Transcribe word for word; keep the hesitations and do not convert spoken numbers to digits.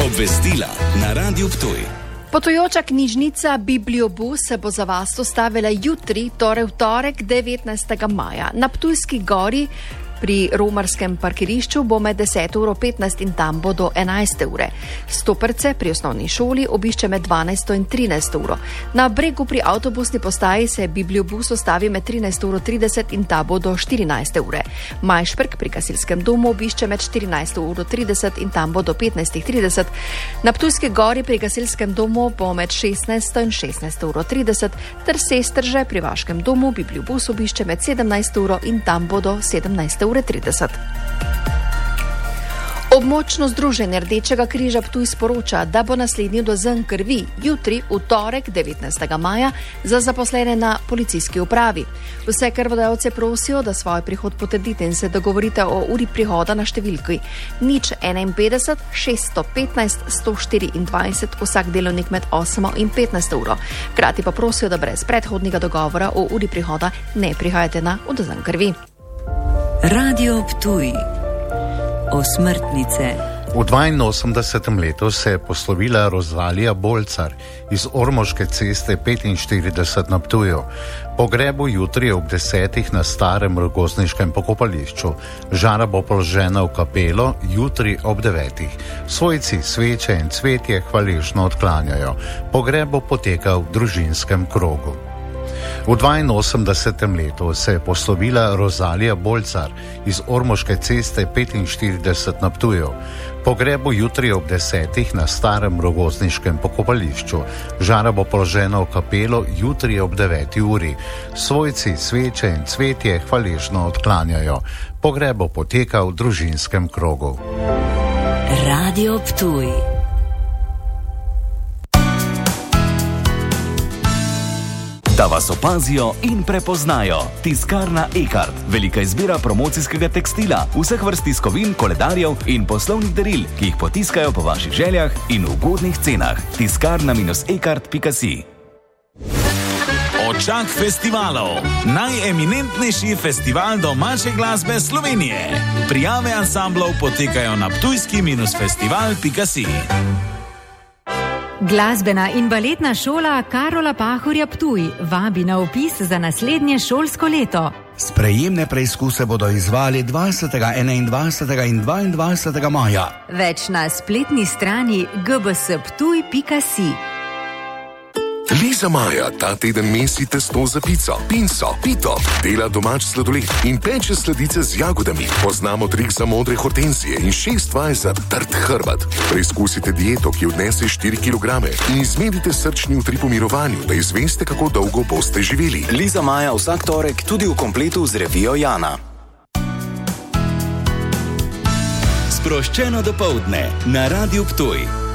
Obvestila na Radiu Ptuj. Potujoča knjižnica Bibliobus se bo za vas ustavila jutri, torej v torek devetnajstega maja. Na Ptujski gori pri romarskem parkirišču bo med deseto uro petnajst in tam bo do enajste ure. Stoperce pri osnovni šoli obišče med dvanajsto in trinajsto uro. Na Bregu pri avtobusni postaji se Bibliobus ustavi med trinajsto uro trideset in ta bo do štirinajste ure. Majšperk pri gasilskem domu obišče med štirinajsto uro trideset in tam bo do petnajsto trideset. Na Ptujski gori pri gasilskem domu bo med šestnajsto in šestnajsto uro trideset ter Sestrže pri vaškem domu Bibliobus obišče med sedemnajsto uro in tam bo do sedemnajste ure trideset. Območno združenje Rdečega križa Ptuj sporoča, da bo naslednji odvzem krvi jutri, v torek devetnajstega maja, za zaposlene na policijski upravi. Vse krvodajalce prosijo, da svoj prihod potrdite in se dogovorite o uri prihoda na številki nič enainpetdeset šeststo petnajst sto štiriindvajset vsak delovnik med osmo in petnajsto uro. Hkrati pa prosijo, da brez predhodnega dogovora o uri prihoda ne prihajate na odvzem krvi. Radio Ptuj. Osmrtnice. V dvainosemdesetem letu se je poslovila Rozalija Bolcar iz Ormoške ceste petinštirideset na Ptuju. Pogrebu jutri ob desetih na starem rogozniškem pokopališču. Žara bo položena v kapelo jutri ob devetih. Svojci sveče in cvetje hvaležno odklanjajo. Pogreb bo potekal v družinskem krogu. V dvainosemdesetem letu se je poslovila Rozalija Bolcar iz Ormoške ceste petinštirideset na Ptuju. Pogreb bo jutri ob desetih na starem rogozniškem pokopališču. Žara bo položena v kapelo jutri ob deveti uri. Svojci sveče in cvetje hvaležno odklanjajo. Pogreb bo potekal v družinskem krogu. Radio Ptuj. Da vas opazijo in prepoznajo. Tiskarna Ekart. Velika izbira promocijskega tekstila, vseh vrst tiskovin, koledarjev in poslovnih daril, ki jih potiskajo po vaših željah in v ugodnih cenah. tiskarna ekart pika si. Očak festivalov. Najeminentnejši festival domače glasbe Slovenije. Prijave ansamblov potekajo na ptujski festival pika si. Glasbena in baletna šola Karola Pahorja Ptuj vabi na vpis za naslednje šolsko leto. Sprejemne preizkuse bodo izvali dvajsetega, enaindvajsetega in dvaindvajsetega maja. Več na spletni strani g b s ptuj pika si. Liza Maja ta teden mesi testo za pico, pinso, pito, dela domač sladoled in peče sladice z jagodami. Poznamo trik za modre hortenzije in šest vaj za trd hrbet. Preizkusite dieto, ki odnese štiri kilograme in izmerite srčni utrip v mirovanju, da izveste, kako dolgo boste živeli. Liza Maja vsak torek tudi v kompletu z revijo Jana. Sproščeno dopoldne na Radiu Ptuj.